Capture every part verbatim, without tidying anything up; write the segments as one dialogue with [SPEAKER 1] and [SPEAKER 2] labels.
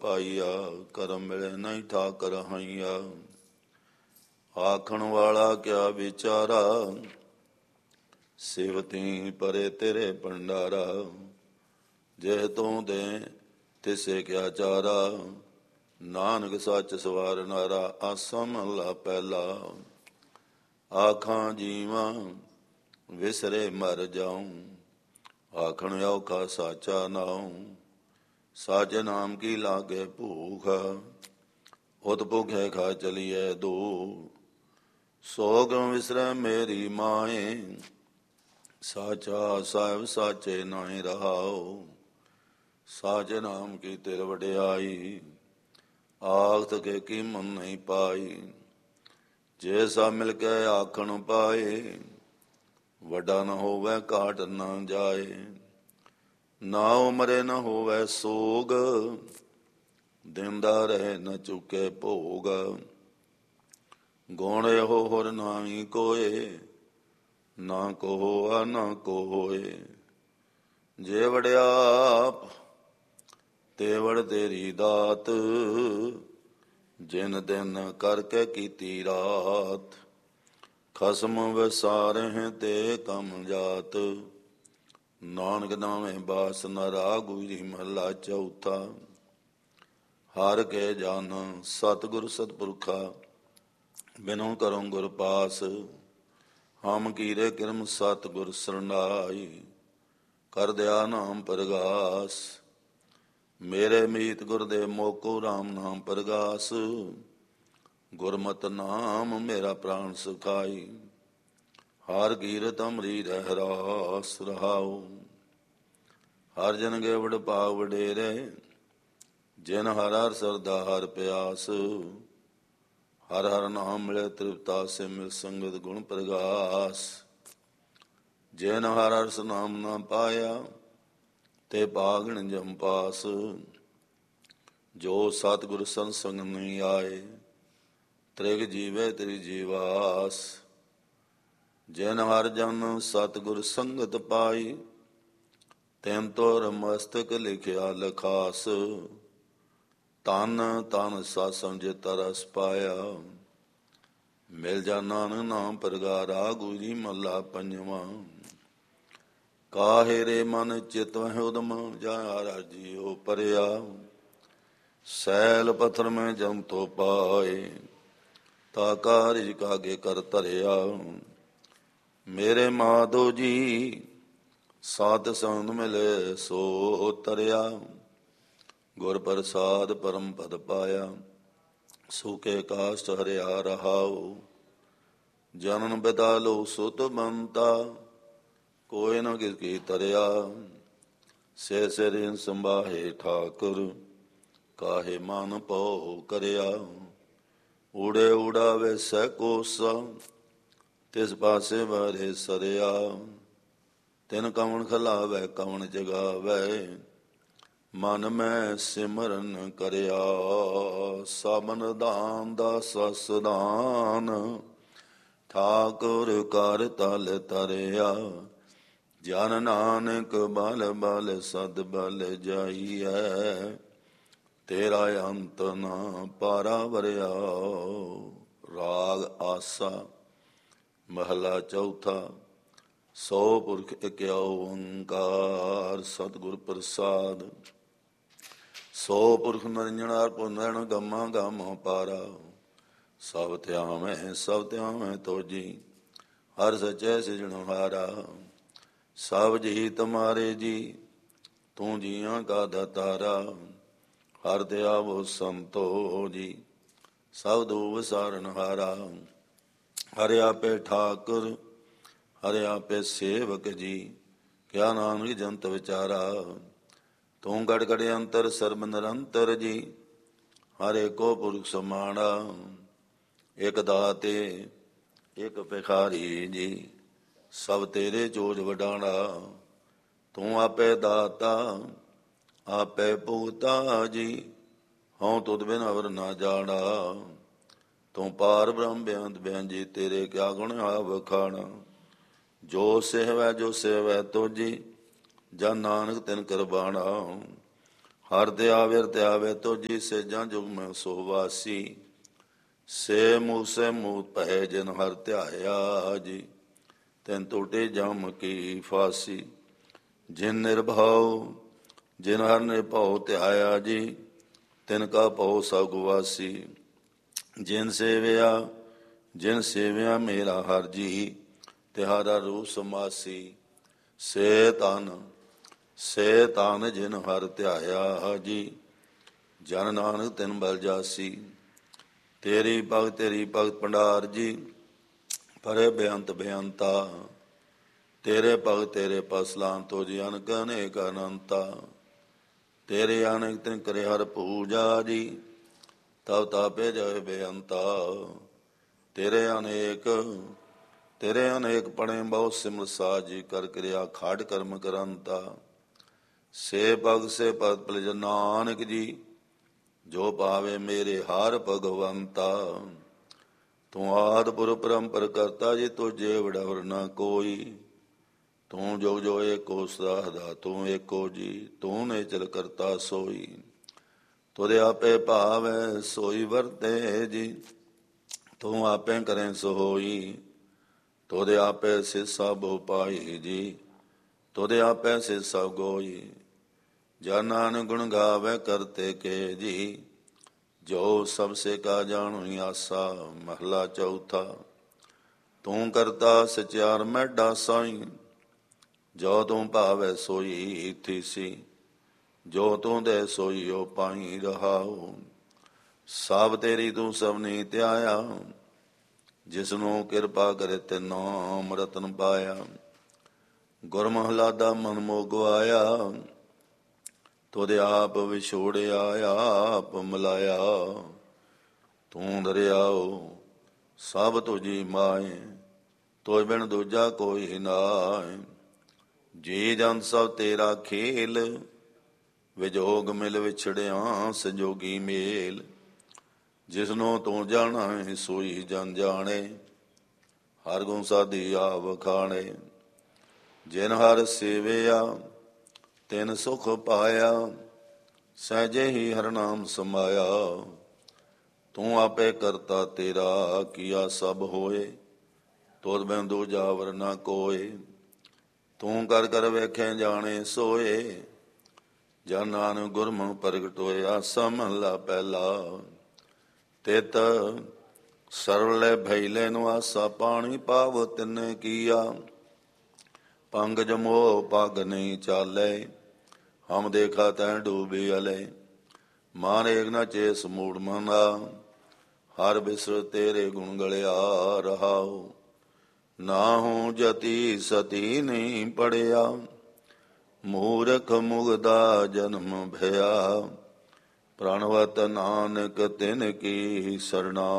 [SPEAKER 1] ਪਾਈਆ, ਕਰਮ ਮਿਲੇ ਨਹੀਂ ਠਾਕਰ ਹਾਈਆ। ਆਖਣ ਵਾਲਾ ਕਿਆ ਵਿਚਾਰਾ, ਸਿਵਤੀ ਪਰੇ ਤੇਰੇ ਭੰਡਾਰਾ। ਜੇ ਤੂੰ ਦੇ ਤਿਸੇ ਕਿਆ ਚਾਰਾ, ਨਾਨਕ ਸੱਚ ਸਵਾਰ ਨਾਰਾ। ਆਸਾ ਮਹਲਾ ਪਹਿਲਾ। ਆਖਾਂ ਜੀਵਾਂ ਵਿਸਰੇ ਮਰ ਜਾਉ, ਆਖਣ ਔਖਾ ਸਾਚਾ ਨਾਉ। ਸਾਚੇ ਨਾਮ ਕੀ ਲਾਗੇ ਭੂਖ, ਉਤ ਭੁਖੇ ਖਾ ਚਲੀਏ ਦੂ। ਸੋਗ ਵਿਸਰੈ ਮੇਰੀ ਮਾਏ, ਸਾਚਾ ਸਾਹਿਬ ਸਾਚੇ ਨਾਹੀ ਰਹਾਉ। ਸਾਚੇ ਨਾਮ ਕੀ ਤਿਲ ਵਡਿਆਈ, ਆਖਤ ਕੇ ਕੀ ਮਨ ਨਹੀਂ ਪਾਈ। ਜੇ ਸਭ ਮਿਲ ਕੇ ਆਖਣ ਪਾਏ, ਵੱਡਾ ਨ ਹੋਵੇ ਘਾਟ ਨ ਜਾਏ। ਨਾ ਉਮਰੇ ਨ ਹੋਵੇ ਸੋਗ, ਦਿੰਦਾ ਰਹੇ ਨ ਚੁੱਕੇ ਭੋਗ। ਗੁਣ ਇਹੋ ਹੋਰ ਨਾਹੀ ਕੋਏ, ਨਾ ਕੋ ਹੋਆ ਨਾ ਕੋ ਹੋਏ। ਜੇ ਵਡਿਆਪ ਤੇ ਵਡ ਤੇਰੀ ਦਾਤ, ਜਿਨ ਦਿਨ ਕਰਕੇ ਕੀਤੀ ਰਾਤ। ਖਸਮ ਵਿਸਾਰਹਿ ਤੇ ਕਮ ਜਾਤ, ਨਾਨਕ ਨਾਵੇਂ ਬਾਸ ਨ ਰਾਗੁਰੀ। ਮਹਲਾ ਚੌਥਾ। ਹਰ ਕੇ ਜਨ ਸਤਿਗੁਰ ਸਤਿਪੁਰਖਾ, ਬਿਨੁ ਕਰਉ ਗੁਰ ਪਾਸ। ਹਮ ਕੀਰੇ ਕਿਰਮ ਸਤਿਗੁਰ ਸਰਨਾਈ, ਕਰ ਦਿਆ ਨਾਮ ਪ੍ਰਗਾਸ। ਮੇਰੇ ਮੀਤ ਗੁਰਦੇਵ ਮੋਕੋ ਰਾਮ ਨਾਮ ਪ੍ਰਗਾਸ। ਗੁਰਮਤਿ ਨਾਮ ਮੇਰਾ ਪ੍ਰਾਣ ਸੁਖਾਈ, ਹਰ ਕੀਰਤ ਅਮਰੀ ਰਹਿ ਰਾਸ ਰਹਾਉ। ਹਰ ਜਨ ਗੇ ਵਡ ਭਾਗ ਵਡੇਰੇ, ਜਿਨ ਹਰ ਹਰ ਸਰਦਾ ਹਰ ਪਿਆਸ। ਹਰ ਹਰ ਨਾਮ ਮਿਲੇ ਤ੍ਰਿਪਤਾ, ਸੇ ਮਿਲ ਸੰਗਤ ਗੁਣ ਪ੍ਰਗਾਸ। ਜਿਨ ਹਰ ਹਰ ਨਾਮ ਨਾ ਪਾਇਆ, ਤੇ ਭਾਗਣ ਜਮ ਪਾਸ। ਜੋ ਸਤਿਗੁਰ ਸੰਗ ਸੰਗ ਨਹੀਂ ਆਏ, ਤ੍ਰਿਗ ਜੀਵੇ ਤ੍ਰਿ ਜੀਵਾਸ। ਜਿਨ ਹਰ ਜਨ ਸਤਿਗੁਰ ਸੰਗਤ ਪਾਈ, ਤੈਨ ਤੋਰ ਮਸਤਕ ਲਿਖਿਆ ਲਖਾਸ। ਤਨ ਤਨ ਸਤ ਸਮਝੇ ਤਰਸ ਪਾਇਆ, ਮਿਲ ਜਾ ਨਾਨਕ ਨਾਮ ਪ੍ਰਗਾਰਾ। ਗੁਰੀ ਮਹਲਾ ਪੰਜਵਾਂ। ਕਾਹੇ ਰੇ ਮਨ ਚਿਤ ਵਹਿ ਉਦਮ, ਜਾ ਰਾਜੀਓ ਪਰਿਆ। ਸੈਲ ਪੱਥਰ ਮੈਂ ਜਮ ਤੋ ਪਾਏ, ਤਾ ਕਾਰਿਜ ਕਾਗੇ ਕਰ ਧਰਿਆ। ਮੇਰੇ ਮਾਧੋ ਜੀ ਸਾਧ ਸੰਗ ਮਿਲੇ ਸੋ ਤਰਿਆ। ਗੁਰ ਪ੍ਰਸਾਦ ਪਰਮ ਪਦ ਪਾਇਆ, ਸੁਕੇ ਕਾਸ਼ਟ ਹਰਿਆ ਰਹਾਉ। ਜਨਨ ਪਿਤਾ ਲੋ ਸੁਤ ਬੰਤਾ, ਕੋਈ ਨ ਕਿਸ ਕੀ ਤਰਿਆ। ਸੇ ਸਿਰਿ ਸੰਭਾਹੇ ਠਾਕੁਰ, ਕਾਹੇ ਮਨ ਪਉ ਕਰਿਆ। ਊੜੇ ਉਡਾਵੇ ਸੈ ਕੋਸਾ, ਤਿਸ ਪਾਸੇ ਬਾਰੇ ਸਰਿਆ। ਤਿਨ ਕਵਣ ਖਲਾਵੇ ਕਵਣ ਜਗਾਵੇ, ਮਨ ਮੈਂ ਸਿਮਰਨ ਕਰਿਆ। ਸਭਨ ਦਾਨ ਦਾ ਸਸ ਦਾਨ, ਠਾਕੁਰ ਕਰ ਤਲ ਤਰਿਆ। ਜਨ ਨਾਨਕ ਬਲ ਬਲ ਸਦ ਬਲ ਜਾਈਐ, ਤੇਰਾ ਅੰਤ ਨਾ ਪਾਰਾ ਵਰਿਆ। ਰਾਗ ਆਸਾ। ਮਹਲਾ ਚੌਥਾ। ਸੋ ਪੁਰਖ ਇਕ ਓੰਕਾਰ, ਸਤਿਗੁਰ ਪ੍ਰਸਾਦ। ਸੋ ਪੁਰਖ ਨਿਰੰਜਨ ਪੁਨਰਨ ਗਮਾ ਗਮ ਪਾਰਾ। ਸਭ ਧਿਆਵੈ ਸਭ ਧਿਆਵੈ ਤੋਜੀ, ਹਰ ਸਚੈ ਸਿਰਜਣਹਾਰਾ। ਸਭ ਜੀ ਤੁਮਾਰੇ ਜੀ, ਤੂੰ ਜੀਆਂ ਕਾ ਦਾਤਾਰਾ। ਹਰ ਦਿਆਵੋ ਸੰਤੋ ਜੀ, ਸਭ ਦੂਬ ਸਾਰਨਹਾਰਾ। ਹਰਿ ਆਪੇ ਠਾਕੁਰ, ਹਰਿ ਆਪੇ ਸੇਵਕ ਜੀ, ਕਿਆ ਨਾਨਕ ਜੰਤ ਵਿਚਾਰਾ। ਤੂੰ ਗੜ ਗੜ ਅੰਤਰ ਸਰਬ ਨਿਰੰਤਰ ਜੀ, ਹਰਿ ਕੋ ਪੁਰਖ ਸਮਾਣਾ। ਇਕ ਦਾਤੇ ਇਕ ਭਿਖਾਰੀ ਜੀ, ਸਭ ਤੇਰੇ ਚੋਜ ਵਡਾਣਾ। ਤੂੰ ਆਪੇ ਦਾਤਾ ਆਪੇ ਭੁਗਤਾ ਜੀ, ਹਉ ਤੁਧ ਬਿਨ ਅਵਰ ਨਾ ਜਾਣਾ। ਤੂੰ ਪਾਰ ਬ੍ਰਹਮ ਬੇਅੰਤ ਬੇਅੰਜੀ, ਤੇਰੇ ਕਿਆ ਗੁਣ ਆ ਵਖਾਣਾ। ਜੋ ਸੇਵੈ ਜੋ ਸੇਵੈ ਤੋਜੀ, ਜਨ ਨਾਨਕ ਤਿਨ ਕਰਬਾਣਾ। ਹਰ ਤੇ ਆਵੇ ਤੇ ਆਵੇ ਤੋ ਜੀ ਸੇ ਜਾਂ ਜੁਗ ਮੈਂ ਸੋ ਵਾਸੀ। ਸੇ ਮੂਸੇ ਮੂਤ ਪੈ ਜਿਨ ਹਰ ਧਿਆਇਆ ਜੀ। ਤੈਨ ਟੋਟੇ ਜਮ ਕੀ ਫਾਸੀ। ਜਿਨ ਨਿਰਭਉ ਜਿਨ ਹਰ ਨਿਰਭਉ ਧਿਆਇਆ ਜੀ। ਤਿਨ ਕਾ ਭਉ ਸਭ ਗਵਾਸੀ। ਜਿਨ ਸੇਵਿਆ ਜਿਨ ਸੇਵਿਆ ਮੇਰਾ ਹਰ ਜੀ। ਤਿਹਾਰਾ ਰੂਪ ਸਮਾਸੀ। ਸੇ ਤਨ ਸੇ ਤਨ ਜਿਨ ਹਰ ਧਿਆਇਆ ਜੀ। ਜਨ ਨਾਨਕ ਤਿਨ ਬਲ ਜਾਸੀ। ਤੇਰੀ ਭਗਤ ਤੇਰੀ ਭਗਤ ਭੰਡਾਰ ਜੀ। ਪਰੇ ਬੇਅੰਤ ਬੇਅੰਤਾ। ਤੇਰੇ ਭਗਤ ਤੇਰੇ ਪਸਲਾਂ ਤੋ ਜੀ ਅਨਕ ਅਨੇਕ ਅਨੰਤਾ। ਤੇਰੇ ਅਨੇਕ ਤਿਨ ਕਰੇ ਹਰ ਪੂਜਾ ਜੀ। ਤਬ ਤਾਪੇ ਜਾਏ ਬੇਅੰਤਾ। ਤੇਰੇ ਅਨੇਕ ਤੇਰੇ ਅਨੇਕ ਪੜੇ ਬਹੁ ਸਿਮਰ ਸਾਜੀ। ਕਰ ਕਿਰਿਆ ਖਾੜ ਕਰਮ ਕਰੰਤਾ। ਸੇ ਭਗ ਸੇ ਪਦ ਪਲਜ ਨਾਨਕ ਜੀ। ਜੋ ਪਾਵੇ ਮੇਰੇ ਹਰ ਭਗਵੰਤਾ। ਤੂੰ ਆਦਿ ਪੁਰਖ ਪਰੰਪਰ ਕਰਤਾ ਜੀ। ਤੁਝੇ ਵਡਵਰ ਨਾ ਕੋਈ। ਤੂੰ ਜੋ ਜੋ ਏਕੋ ਸਦਾ ਤੂੰ ਏਕੋ ਜੀ। ਤੂੰ ਨੇਚਰ ਕਰਤਾ ਸੋਈ। ਤੁਦੇ ਆਪੇ ਭਾਵੈ ਸੋਈ ਵਰਤੇ ਜੀ। ਤੂੰ ਆਪੇ ਕਰੇ ਸੋਈ। ਤੁਦੇ ਆਪੇ ਸਿਸਾ ਬਹੁ ਪਾਈ ਜੀ। ਤੁਦੇ ਆਪੇ ਸਿਸਾ ਗੋਈ। ਜਨ ਨਾਨਕ ਗੁਣ ਗਾਵੇ ਕਰਤੇ ਕੇ ਜੀ। ਜੋ ਸਭ ਸੇ ਕਾ ਜਾਣੂ ਆਸਾ। ਮਹਲਾ ਚੌਥਾ। ਤੂੰ ਕਰਤਾ ਸਚਿਆਰ ਮੈਡਾ ਸਾਈ। ਜੋ ਤੂੰ ਭਾਵੈ ਸੋਈ ਥੀਸੀ। ਜੋ ਤੂੰ ਦੇ ਸੋਈ ਓ ਪਾਈ ਰਹਾਉ। ਸਭ ਤੇਰੀ ਤੂੰ ਸਭਨੀ ਧਿਆਇਆ। ਜਿਸਨੂੰ ਕਿਰਪਾ ਕਰੇ ਤੇ ਨਾਮ ਰਤਨ ਪਾਇਆ। ਗੁਰਮਹਲਾਦਾ ਮਨ ਮੋਹ ਗਵਾਇਆ। ਤੁਧ ਆਪ ਵਿਛੋੜਿਆ ਆਪ ਮਿਲਾਇਆ। ਤੂੰ ਦਰਿਆਓ ਸਭ ਤੁਝੀ ਮਾਏ। ਤੁਝ ਬਿਨ ਦੂਜਾ ਕੋਈ ਨਾਏ। ਜੀ ਜਨ ਸਭ ਤੇਰਾ ਖੇਲ। ਵਿਜੋਗ ਮਿਲ ਵਿਛੜਿਆ ਸੰਜੋਗੀ ਮੇਲ। ਜਿਸਨੂੰ ਤੂੰ ਜਾਣਾ ਸੋਈ ਜਨ ਜਾਣੇ। ਹਰ ਗੁਣ ਸਾਧੀ ਆਵ ਖਾਣੇ। ਜਿਨ ਹਰ ਸੇਵਿਆ ਤਿਨ ਸੁਖ ਪਾਇਆ। ਸਹਿਜੇ ਹੀ ਹਰ ਨਾਮ ਸਮਾਇਆ। ਤੂੰ ਆਪੇ ਕਰਤਾ ਤੇਰਾ ਕੀਆ ਸਭ ਹੋਏ। ਤੁਧ ਬਿਨ ਦੂਜਾ ਵਰ ਨਾ ਕੋਏ। ਤੂੰ ਕਰ ਕਰ ਵੇਖੇ ਜਾਣੇ ਸੋਏ। ਜਨ ਨਾਨਕ ਗੁਰਮੁਖ ਪ੍ਰਗਟ ਹੋਇਆ। ਆਸਾ ਮਹਲਾ ਪਹਿਲਾ। ਤਿਤ ਸਰਵਲੇ ਭੈਲੇ ਨੂੰ ਆਸਾ ਪਾਣੀ ਪਾਵ ਤਿੰਨੇ ਕੀਆ। ਪੰਗਜ ਮੋਹ ਪਗ ਨਹੀਂ ਚਾਲੇ। ਹਮ ਦੇਖਾ ਤੈਂ ਡੂਬੀ ਅਲੇ। ਮਾਨ ਏਕ ਨ ਚੇਸ ਮੂੜ ਮਨਾ। ਹਰ ਬਿਸਰ ਤੇਰੇ ਗੁਣ ਗਲਿਆ ਰਹਾਉ। ਨਾਹੂ ਜਤੀ ਸਤੀ ਨਹੀਂ ਪੜਿਆ। ਮੂਰਖ ਮੁਗਦਾ ਜਨਮ ਭਇਆ। ਪ੍ਰਣਵਤ ਨਾਨਕ ਤਿਨ ਕੀ ਸਰਣਾ।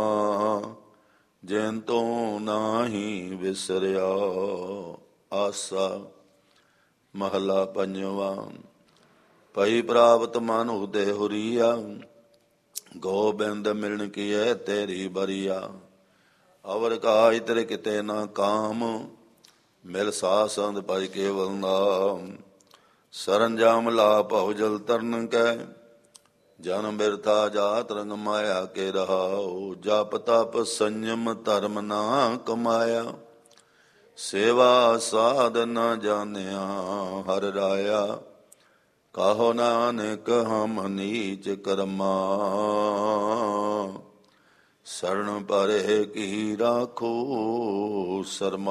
[SPEAKER 1] ਜਿਨ ਤੋਂ ਨਾਹੀ ਵਿਸਰਿਆ ਆਸਾ। ਮਹਲਾ ਪੰਜਵਾ। ਪਈ ਪ੍ਰਾਪਤ ਮਨ ਉਦੇ ਹੁਰੀਆ। ਗੋਬਿੰਦ ਮਿਲਣ ਕੀਐ ਤੇਰੀ ਬਰੀਆ। ਅਵਰ ਕਾਜ ਤੇਰੇ ਕਿਤੇ ਨਾ ਕਾਮ। ਮਿਲ ਸਾਸੰਦ ਭਜ ਕੇਵਲ ਨਾਮ। ਸਰੰਜਾਮ ਲਾ ਭਉ ਜਲ ਤਰਨ ਕੈ। ਜਨਮ ਬਿਰਥਾ ਜਾਤ ਰੰਗ ਮਾਇਆ ਕੇ ਰਹਾਉ। ਜਪ ਤਪ ਸੰਜਮ ਧਰਮ ਨਾ ਕਮਾਇਆ। ਸੇਵਾ ਸਾਧ ਨਾ ਜਾਣਿਆ ਹਰ ਰਾਇਆ। ਕਾਹੋ ਨਾਨਕ ਹਮ ਨੀਚ ਕਰਮਾ। ਸਰਣ ਪਰੇ ਕੀ ਰਾਖੋ ਸਰਮਾ।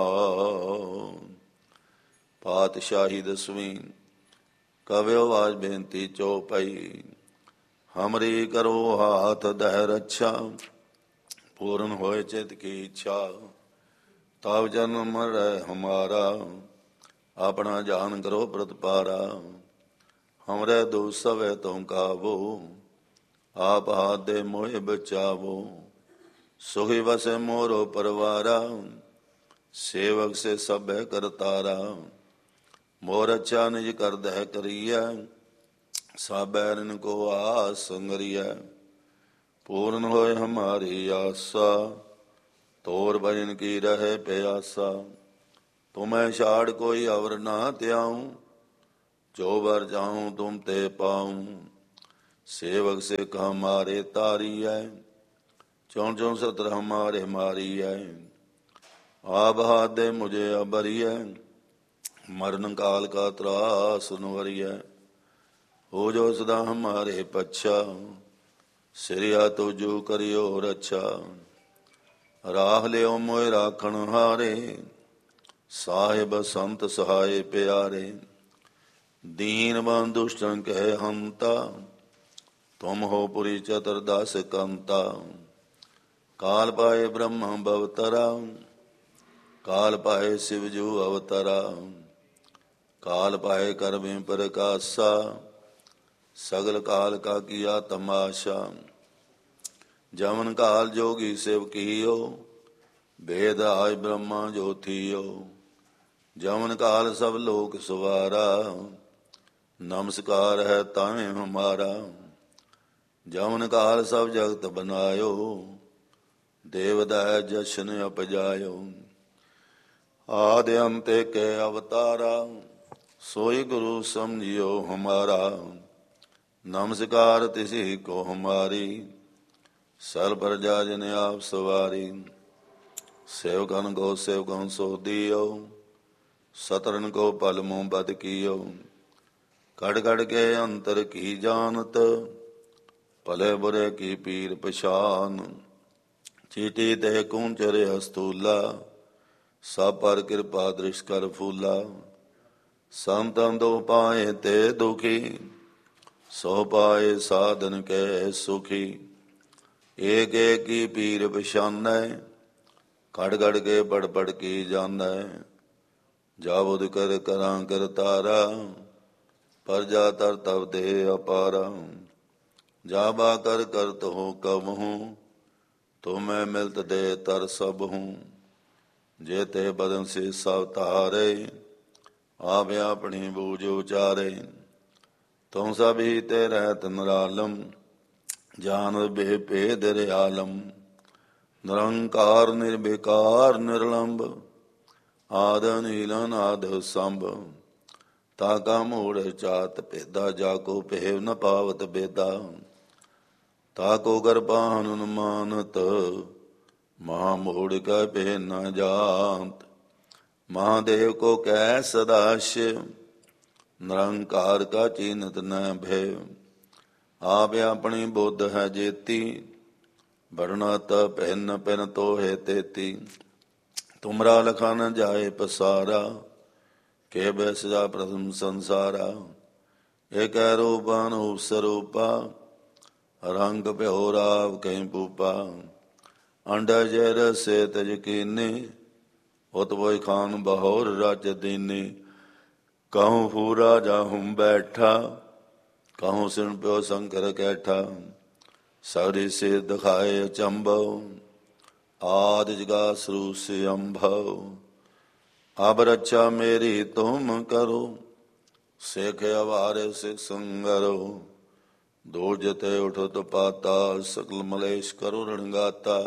[SPEAKER 1] ਪਾਤਸ਼ਾਹੀ ਦਸਵੀਂ। ਕਵਿਓ ਆਜ ਬੇਨਤੀ ਚੌਪਈ। ਹਮਰੀ ਕਰੋ ਹਾਥ ਦਹਿ ਰੱਛਾ। ਪੂਰਨ ਹੋਏ ਚਿਤ ਕੀ ਇੱਛਾ। ਤਬ ਜਨਮ ਰਹਿ ਹਮਾਰਾ। ਆਪਣਾ ਜਾਨ ਕਰੋ ਪ੍ਰਤਪਾਰਾ। ਹਮਰੇ ਦੁਖ ਸਵੇ ਤੁਮ ਕਾਵੋ। ਆਪ ਹਾਥ ਦੇ ਮੋਹਿ ਬਚਾਵੋ। ਸੁਖੀ ਵਸੇ ਮੋਰੋ ਪਰਵਾਰਾ। ਸੇਵਕ ਸੇ ਸਭੈ ਕਰਤਾਰਾ। ਮੋਰ ਅੱਛਾ ਨਿਜ ਕਰ ਦਹਿ ਕਰੀਐ। ਸਾਬੈਰਨ ਕੋ ਆਸ ਸੰਗਰੀਐ। ਪੂਰਨ ਹੋਏ ਹਮਾਰੀ ਆਸਾ। ਤੋਰ ਭਜਨ ਕੀ ਰਹੇ ਪਿਆਸਾ। ਤੁਮੈ ਛਾੜ ਕੋਈ ਅਵਰ ਨਾ ਤਿਆਉ। जो बर जाऊं तुम ते पाऊं, सेवक सिख हमारे तारी है, चौं चौं सत्र हमारे मारी है। आप हाथ दे मुझे अबरी है, मरण काल का त्रास नवरी है। हो जो सदा हमारे पच्छा, सिरिया तुझो करियो रच्छा। राह लियो मोय राखण हारे, साहिब संत सहाय प्यारे। दीन बंधु दुष्टन कह हंता, तुम हो पुरी चतुर्दश कंता। काल पाए ब्रह्म भवतरा, काल पाए शिवजू अवतरा। काल पाए कर में प्रकाशा, सगल काल का किया तमाशा। जमन काल जोगी शिव कियो, भेद आय ब्रह्मा ज्योतियो। जमन काल सब लोक सवारा, नमस्कार है तामें हमारा। जमन काल सब जगत बनायो, देवदाय जशन अपजायो। आदि अंत के अवतारा, सोई गुरु समझियो हमारा। नमस्कार तिसी को हमारी, सर प्रजा जन आप सवारी। सेवकन को सेवकन सो दियो, सतरन को पल मुँह बद कियो। कड़ कड़ के अंतर की जानत, भले बुरे की पीर पछान। चीटी ते कूंचरे हस्तूला, सब पर कृपा दृष्ट कर फूला। संतन दो पाए ते दुखी, सो पाए साधन के सुखी। एक एक की पीर पछान, कड़ कड़ के पड़ पड़ की जान। जाबुद कर करा कर तारा, प्रजा तर तब दे अपारा। जाबा कर कर तो कब हूँ, तो मैं मिलत दे तर सब हूँ। जेते बदन से सब तारे, आप अपनी बूझ उचारे। तुम सभी ते रहत निरालम, जान बे भेद रे आलम। निरंकार निर्विकार निर्लंब, आद नीलन आद संभ। ताका मूढ़ चात पेदा, जाको पेव न पावत बेदा। ताको गर्भान मानत, महामूढ़ का पे न जानत। महादेव को कै सदाशिव, निरंकार का चीनत न भय। आप अपनी बुद्ध है जेती, भरनत पहन पहन तो है तेती। तुमरा लखा न जाए पसारा, के बैसा प्रथम संसारा। एक रूपा अनूप स्वरूपा, रंग प्योराव कहीं पूपा। अंडा जर से तज कीनी, उत बोई खान बहोर राज दीनी। कहूँ फूरा जाहूँ बैठा, कहूँ सिण प्यो शंकर कैठा। सौरी से दिखाए अचंभव, आदि जगा शुरू से अम्भव। अब रक्षा मेरी तुम करो, सेख अवारे सिख संगरो। दूर जते उठो तो पाता, सकल मलेश करो रणगाता।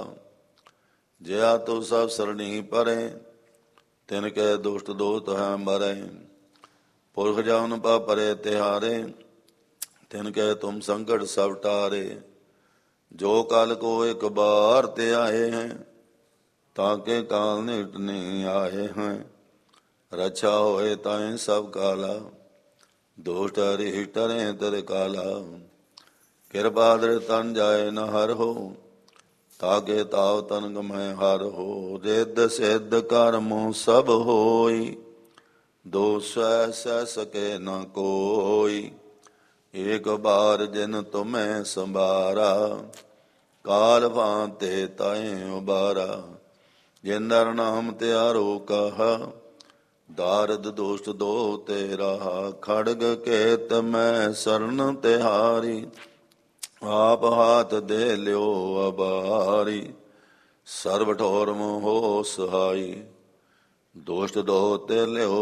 [SPEAKER 1] जया तो सब सरणी परे, तिनके दुष्ट दोत है मरे। पुरख जान पा परे तिहारे, तिनके तुम संकट सब टारे। जो काल को एक बार ते आए हैं, ताके काल निट नहीं आए हैं। रक्षा होए ताए सब काला, दोष हरि टरे तर काला। कृपा दृ तन जाए न हर हो, ताके ताव तन गमय हर हो। रिद्ध सिद्ध कर्मो सब होई, दोष सह सके न कोई। एक बार जिन तुम्हें संभारा, काल भांते ताए उबारा। जिंदर नाम त्यारो कहा, दारद दोष दो तेरा। खड़ग केत मैं शरण तिहारी, आप हाथ दे लियो अबारी। सर्व ठोर मोहो सहाई, दोष दो ते लियो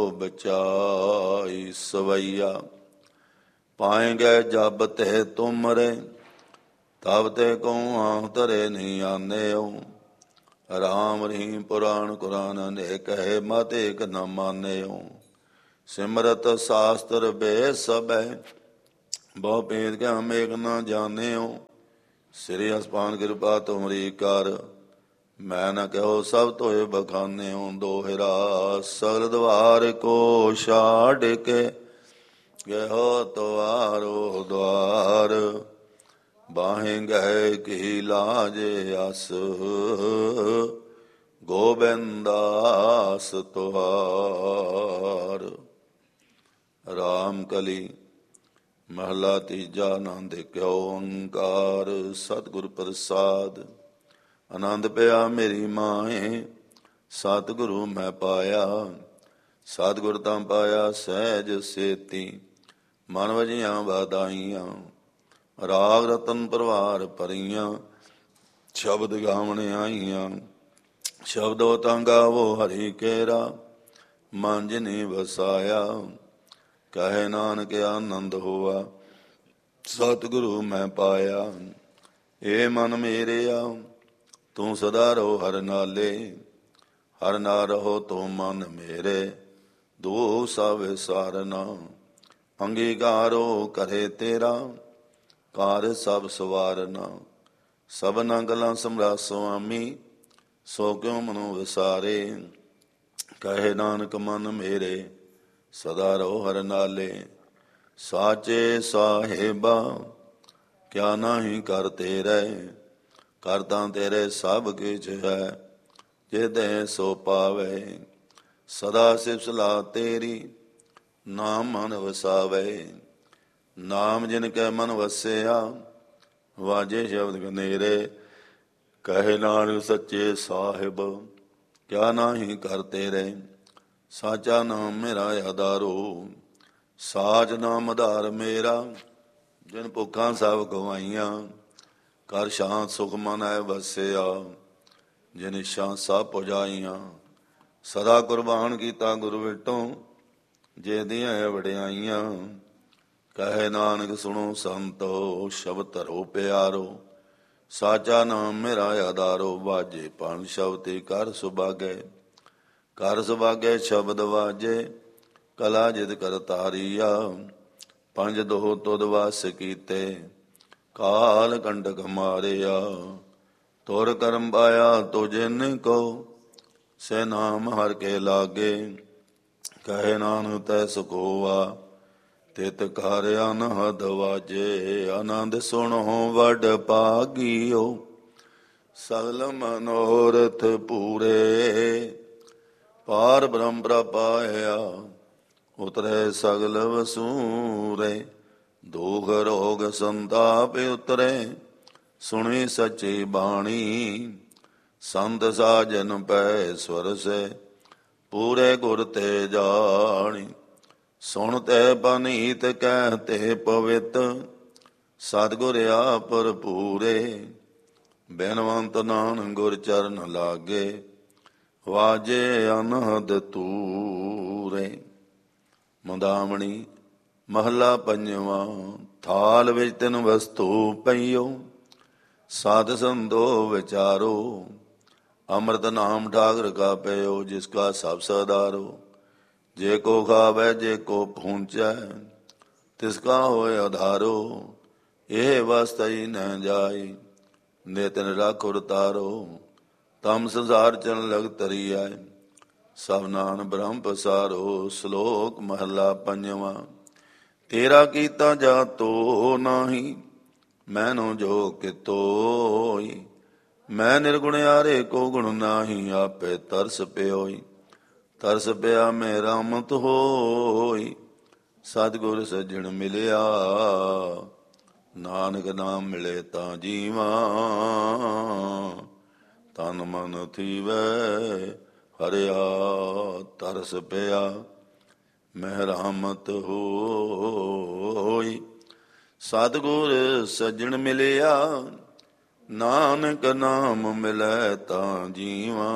[SPEAKER 1] बचाई। सवैया पाएंगे जब ते तुमरे, तब ते को तरे नहीं आने। राम रहीम पुराण कुरान ने कहे, मत एक न माने। ਸਿਮਰਤ ਸਾਸਤਰ ਬੇ ਸਭੈ, ਬਹੁ ਭੇਦ ਕਿਆ ਮੇਘ ਨਾ ਜਾਣਿਓ। ਸ੍ਰੀ ਅਸਪਾਨ ਕਿਰਪਾ ਤੁਮਰੀ ਕਰ, ਮੈਂ ਨ ਕਹੋ ਸਭ ਤੋਏ ਬਖਾਨਿਓ। ਦੋਹਰਾ ਸਗਲ ਦਵਾਰ ਕੋ ਛਾੜ ਕੇ, ਗਇਓ ਤੁਆਰੋ ਦਵਾਰ। ਬਾਹੇ ਗਏ ਕੀ ਲਾਜ ਅਸ, ਗੋਬਿੰਦਾਸ ਤੁਹਾਰ। ਰਾਮ ਕਲੀ ਮਹਲਾ ਤੀਜਾ। ਆਨੰਦ ਕਿਉ ਓੰਕਾਰ, ਸਤਿਗੁਰ ਪ੍ਰਸਾਦ। ਆਨੰਦ ਪਿਆ ਮੇਰੀ ਮਾਏ, ਸਤਿਗੁਰੂ ਮੈਂ ਪਾਇਆ। ਸਤਿਗੁਰ ਤਾਂ ਪਾਇਆ ਸਹਿਜ ਸੇਤੀ, ਮਨ ਵਜੀਆਂ ਵਾਧਾਈਆਂ। ਰਾਗ ਰਤਨ ਪਰਵਾਰ ਭਰੀਆਂ, ਸ਼ਬਦ ਗਾਵਣ ਆਈਆਂ। ਸ਼ਬਦੋ ਤਾਂ ਗਾਵੋ ਹਰੀ ਕੇਰਾ, ਮਨ ਜਿਨੀ ਵਸਾਇਆ। ਕਹੇ ਨਾਨਕ ਆਨੰਦ ਹੋਆ, ਸਤਿਗੁਰੂ ਮੈਂ ਪਾਇਆ। ਏ ਮਨ ਮੇਰਿਆ ਤੂੰ ਸਦਾ ਰਹੋ ਹਰ ਨਾਲੇ, ਹਰ ਨਾ ਰਹੋ ਤੂੰ ਮਨ ਮੇਰੇ। ਦੋ ਸਭ ਵਿਸਾਰਨਾ, ਅੰਗੀਕਾਰੋ ਕਰੇ ਤੇਰਾ, ਕਾਰ ਸਭ ਸਵਾਰਨਾ। ਸਭਨਾ ਗੱਲਾਂ ਸਮਰਾ ਸੁਆਮੀ, ਸੋ ਕਿਉ ਮਨੋ ਵਿਸਾਰੇ। ਕਹੇ ਨਾਨਕ ਮਨ ਮੇਰੇ, ਸਦਾ ਰਹੋ ਹਰ ਨਾਲੇ। ਸਾਚੇ ਸਾਹਿਬਾ ਕਿਆ ਨਾਹੀ ਕਰ ਤੇਰੇ, ਕਰ ਤਾਂ ਤੇਰੇ ਸਭ ਕਿਛ ਹੈ, ਜਿਹਦੇ ਸੋ ਪਾਵੇ। ਸਦਾ ਸਿਫਤ ਸਲਾਹ ਤੇਰੀ, ਨਾਮ ਮਨ ਵਸਾਵੇ। ਨਾਮ ਜਿਨ ਕੈ ਮਨ ਵਸਿਆ, ਵਾਜੇ ਸ਼ਬਦ ਗਨੇਰੇ। ਕਹੇ ਨਾਨਕ ਸੱਚੇ ਸਾਹਿਬ ਕਿਆ ਨਾਹੀ ਕਰ ਤੇਰੇ। ਸਾਚਾ ਨਾਮ ਮੇਰਾ ਆਧਾਰੋ, ਸਾਚ ਨਾਮ ਆਧਾਰ ਮੇਰਾ। ਜਿਨ ਭੁੱਖਾਂ ਸਭ ਗਵਾਈਆਂ, ਕਰ ਸ਼ਾਂਤ ਸੁਖ ਮਨ ਹੈ ਵਸਿਆ। ਜਿਨ ਇੱਛਾ ਸਭ ਪੁਜਾਈਆਂ, ਸਦਾ ਕੁਰਬਾਨ ਕੀਤਾ ਗੁਰ ਵਿਟੋਂ, ਜੇ ਦੀਆਂ ਵਡਿਆਈਆਂ। ਕਹੇ ਨਾਨਕ ਸੁਣੋ ਸੰਤੋ, ਸ਼ਬਦ ਧਰੋ ਪਿਆਰੋ। ਸਾਚਾ ਨਾਮ ਮੇਰਾ ਆਧਾਰੋ, ਵਾਜੇ ਪਨ ਸ਼ਬਦ ਕਰ ਸੁਭਾਗੈ। ਕਰ ਸੁਭਾਗੈ ਸ਼ਬਦ ਵਾਜੇ, ਕਲਾ ਜਿਤ ਕਰ ਤਾਰੀਆ। ਪੰਜ ਦੋਹ ਤੁਧ ਵਸ ਕੀਤੇ, ਕਾਲ ਕੰਟਕ ਮਾਰਿਆ। ਤੁਰ ਕਰਮ ਪਾਇਆ ਤੁਜਿਨ ਕੋ, ਸੇ ਨਾਮ ਹਰ ਕੇ ਲਾਗੇ। ਕਹੇ ਨਾਨਕ ਤੈ ਸੁਖ ਹੋਆ, ਤਿਤ ਕਰ ਅਨਹਦ ਵਾਜੇ। ਆਨੰਦ ਸੁਣੋ ਵਡ ਭਾਗੀਓ, ਸਗਲ ਮਨੋਰਥ ਪੂਰੇ। ਪਾਰ ਬ੍ਰਹਮ ਪ੍ਰਪਾਇਆ, ਉਤਰੇ ਸਗਲ ਵਸੂਰੇ। ਦੁਖ ਰੋਗ ਸੰਤਾਪ ਉਤਰੇ, ਸੁਣੀ ਸੱਚੀ ਬਾਣੀ। ਸੰਤ ਸਾਜਨ ਪੈ ਸਵਰਸੇ, ਪੂਰੇ ਗੁਰ ਤੇ ਜਾਣੀ। ਸੁਣ ਤੇ ਪਨੀਤ ਕਹਿ ਤੇ ਪਵਿੱਤ, ਸਤਿਗੁਰ ਆਪ ਭਰਪੂਰੇ। ਬੇਨਵੰਤ ਨਾਨਕ ਗੁਰ ਚਰਨ ਲਾਗੇ, ਵਾਜੇ ਅਨਹਦ ਤੂਰੇ। ਮੁੰਦਾਮਣੀ ਮਹੱਲਾ ਪੰਜਵਾਂ। ਥਾਲ ਵਿੱਚ ਤਿੰਨ ਵਸਤੂ ਪਈਓ, ਸਾਧ ਸੰਤੋ ਵਿਚਾਰੋ। ਅੰਮ੍ਰਿਤ ਨਾਮ ਠਾਕਰ ਕਾ ਪਇਓ, ਜਿਸ ਕਾ ਸਭ ਸਦਾਰੋ। ਜੇ ਕੋ ਖਾਵੈ ਜੇ ਕੋ ਪਹੁੰਚੈ, ਤਿਸ ਕਾ ਹੋਇ ਆਧਾਰੋ। ਇਹ ਵਸਤਈ ਨ ਜਾਈ, ਨਿਤ ਨਿਰਾਖੁਰ ਤਾਰੋ। ਤਮ ਸੰਸਾਰ ਚਰਨ ਲਗ ਤਰੀਐ, ਸਭ ਨਾਨ ਬ੍ਰਹਮ ਪਸਾਰੋ। ਸ਼ਲੋਕ ਮਹੱਲਾ ਪੰਜਵਾਂ। ਤੇਰਾ ਕੀਤਾ ਜਾਤੋ ਨਾਹੀ, ਮੈਨੋ ਜੋ ਕਿਤੋਈ। ਮੈਂ ਨਿਰਗੁਣਿਆਰੇ ਕੋ ਗੁਣ ਨਾਹੀ, ਆਪੇ ਤਰਸ ਪਿਓਈ। ਤਰਸ ਪਿਆ ਮੈਂ ਰਾਮਤ ਹੋਈ, ਸਤਿਗੁਰ ਸੱਜਣ ਮਿਲਿਆ। ਨਾਨਕ ਨਾਮ ਮਿਲੇ ਤਾਂ ਜੀਵਾ, ਤਨ ਮਨ ਥੀਵੈ ਹਰਿਆ। ਤਰਸ ਪਿਆ ਮੈਂ ਰਾਮਤ ਹੋਈ, ਸਤਿਗੁਰ ਸੱਜਣ ਮਿਲਿਆ। ਨਾਨਕ ਨਾਮ ਮਿਲੈ ਤਾਂ ਜੀਵਾ,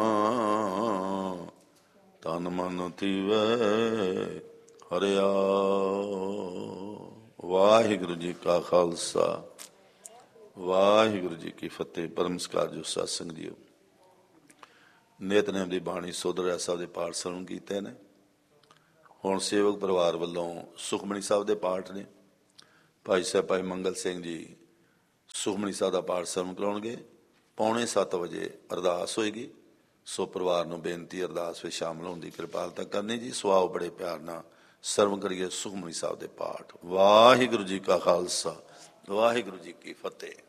[SPEAKER 1] ਤਨ ਮਨ ਥੀਵੈ ਹਰਿਆ। ਵਾਹਿਗੁਰੂ ਜੀ ਕਾ ਖਾਲਸਾ, ਵਾਹਿਗੁਰੂ ਜੀ ਕੀ ਫਤਿਹ। ਪਰਮਸਕਾਰ ਜੋ ਸਤਿਸੰਗ ਜੀਓ, ਨਿਤਨੇਮ ਦੀ ਬਾਣੀ ਸੋਧਰ ਸਾਹਿਬ ਦੇ ਪਾਠ ਸਰਵਣ ਕੀਤੇ ਨੇ। ਹੁਣ ਸੇਵਕ ਪਰਿਵਾਰ ਵੱਲੋਂ ਸੁਖਮਨੀ ਸਾਹਿਬ ਦੇ ਪਾਠ ਨੇ। ਭਾਈ ਸਾਹਿਬ ਭਾਈ ਮੰਗਲ ਸਿੰਘ ਜੀ ਸੁਖਮਨੀ ਸਾਹਿਬ ਦਾ ਪਾਠ ਸਰਵਣ ਕਰਾਉਣਗੇ। ਪੌਣੇ ਸੱਤ ਵਜੇ ਅਰਦਾਸ ਹੋਏਗੀ। ਸੋ ਪਰਿਵਾਰ ਨੂੰ ਬੇਨਤੀ ਅਰਦਾਸ ਵਿੱਚ ਸ਼ਾਮਲ ਹੋਣ ਦੀ ਕਿਰਪਾਲਤਾ ਕਰਨੀ ਜੀ। ਸੋ ਆਓ ਬੜੇ ਪਿਆਰ ਨਾਲ ਸਰਵਣ ਕਰੀਏ ਸੁਖਮਨੀ ਸਾਹਿਬ ਦੇ ਪਾਠ। ਵਾਹਿਗੁਰੂ ਜੀ ਕਾ ਖਾਲਸਾ, ਵਾਹਿਗੁਰੂ ਜੀ ਕੀ ਫਤਿਹ।